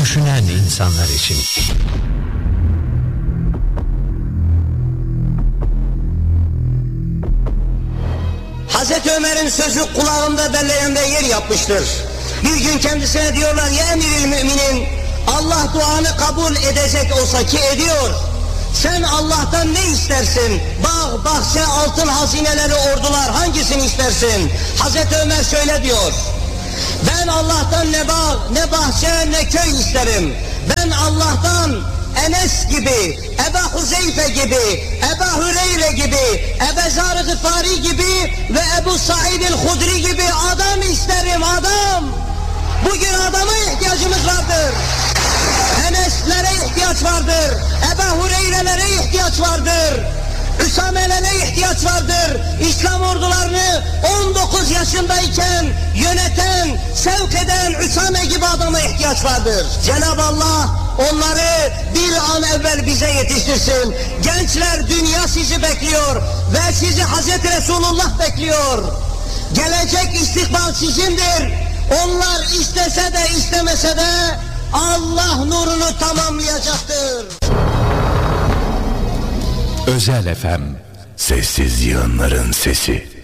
düşünen insanlar için. Hazreti Ömer'in sözü kulağımda belleğimde yer yapmıştır. Bir gün kendisine diyorlar, ya emiril müminin, Allah duanı kabul edecek olsa ki ediyor, sen Allah'tan ne istersin? Bağ, bahçe, altın hazineleri, ordular, hangisini istersin? Hazreti Ömer şöyle diyor, ben Allah'tan ne bağ, ne bahçe, ne köy isterim. Ben Allah'tan Enes gibi, Ebu Huzeyfe gibi, Ebu Hüreyre gibi, Ebu Zar-ı Gıfari gibi ve Ebu Said el-Hudri gibi adam isterim, adam. Bugün adama ihtiyacımız vardır. Enes'lere ihtiyaç vardır. Ebu Hureyre'lere ihtiyaç vardır. Üsame'lere ihtiyaç vardır. İslam ordularını 19 yaşındayken yöneten, sevk eden Üsame gibi adama ihtiyaç vardır. Cenab-ı Allah onları bir an evvel bize yetiştirsin. Gençler, dünya sizi bekliyor ve sizi Hazreti Resulullah bekliyor. Gelecek istikbal sizindir. Onlar istese de istemese de Allah nurunu tamamlayacaktır. Özel FM, sessiz yığınların sesi.